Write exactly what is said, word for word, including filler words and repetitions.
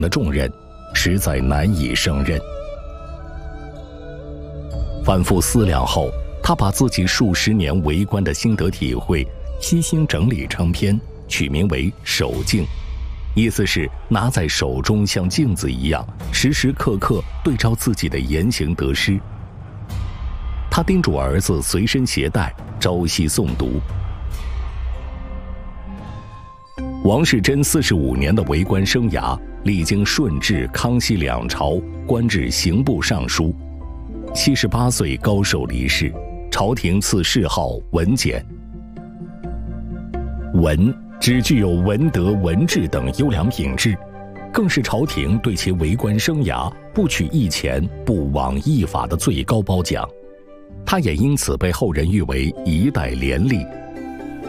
的重任，实在难以胜任。反复思量后，他把自己数十年为官的心得体会悉心整理成篇，取名为《守镜》，意思是拿在手中像镜子一样，时时刻刻对照自己的言行得失。他叮嘱儿子随身携带，朝夕诵读。王士祯四十五年的为官生涯，历经顺治、康熙两朝，官至刑部尚书。七十八岁高寿离世，朝廷赐谥号文简。文只具有文德、文治等优良品质，更是朝廷对其为官生涯不取一钱、不枉一法的最高褒奖。他也因此被后人誉为一代廉吏，